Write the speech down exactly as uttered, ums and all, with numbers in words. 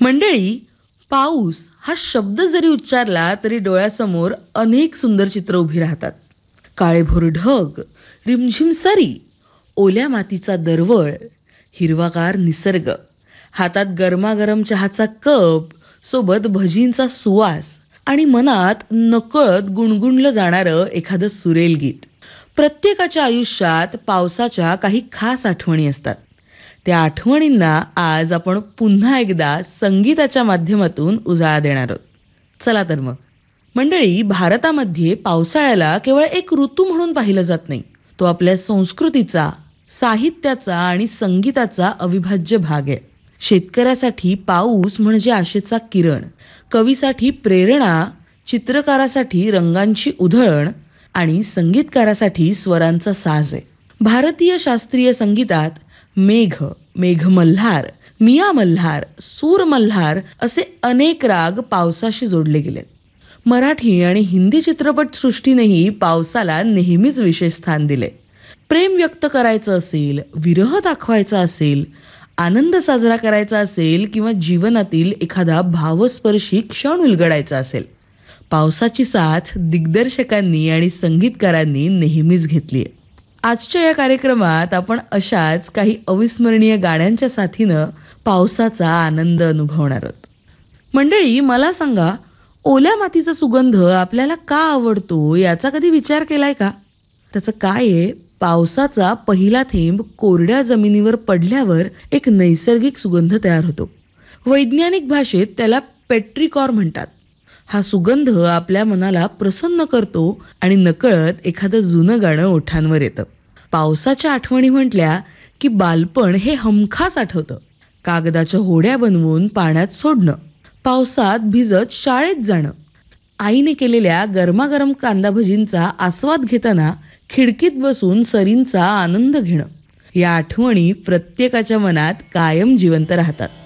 मंडळी, पाऊस हा शब्द जरी उच्चारला तरी डोळ्यासमोर अनेक सुंदर चित्र उभी राहतात. काळेभोर ढग, रिमझिम सरी, ओल्या मातीचा दरवळ, हिरवागार निसर्ग, हातात गरमागरम चहाचा कप, सोबत भजींचा सुवास आणि मनात नकळत गुणगुणलं जाणारं एखादं सुरेल गीत. प्रत्येकाच्या आयुष्यात पावसाच्या काही खास आठवणी असतात. त्या आठवणींना आज आपण पुन्हा एकदा संगीताच्या माध्यमातून उजाळा देणार आहोत. चला तर मग. मंडळी, भारतामध्ये पावसाळ्याला केवळ एक ऋतू म्हणून पाहिलं जात नाही. तो आपल्या संस्कृतीचा, साहित्याचा आणि संगीताचा अविभाज्य भाग आहे. शेतकऱ्यासाठी पाऊस म्हणजे आशेचा किरण, कवीसाठी प्रेरणा, चित्रकारासाठी रंगांची उधळण आणि संगीतकारासाठी स्वरांचा साज आहे. भारतीय शास्त्रीय संगीतात मेघ, मेघमल्हार, मिया मल्हार, सूर मल्हार असे अनेक राग पावसाशी जोडले गेलेत. मराठी आणि हिंदी चित्रपट सृष्टीनेही पावसाला नेहमीच विशेष स्थान दिले. प्रेम व्यक्त करायचं असेल, विरह दाखवायचा असेल, आनंद साजरा करायचा असेल किंवा जीवनातील एखादा भावस्पर्शी क्षण उलगडायचा असेल, पावसाची साथ दिग्दर्शकांनी आणि संगीतकारांनी नेहमीच घेतलीय. आजच्या या कार्यक्रमात आपण अशाच काही अविस्मरणीय गाण्यांच्या साथीनं पावसाचा आनंद अनुभवणार आहोत. मंडळी, मला सांगा, ओल्या मातीचा सुगंध आपल्याला का आवडतो याचा कधी विचार केलाय का? त्याचं काय आहे? पावसाचा पहिला थेंब कोरड्या जमिनीवर पडल्यावर एक नैसर्गिक सुगंध तयार होतो. वैज्ञानिक भाषेत त्याला पेट्रिकॉर म्हणतात. हा सुगंध आपल्या मनाला प्रसन्न करतो आणि नकळत एखादं जुनं गाणं ओठांवर येतं. पावसाच्या आठवणी म्हटल्या की बालपण हे हमखास आठवतं. कागदाच्या होड्या बनवून पाण्यात सोडणं, पावसात भिजत शाळेत जाणं, आईने केलेल्या गरमागरम कांदा भजींचा आस्वाद घेताना खिडकीत बसून सरींचा आनंद घेणं, या आठवणी प्रत्येकाच्या मनात कायम जिवंत राहतात.